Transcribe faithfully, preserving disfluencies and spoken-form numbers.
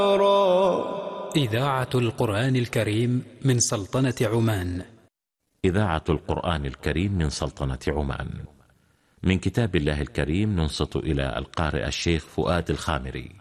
إذاعة القرآن الكريم من سلطنة عمان. إذاعة القرآن الكريم من سلطنة عمان. من كتاب الله الكريم ننصت إلى القارئ الشيخ فؤاد الخامري.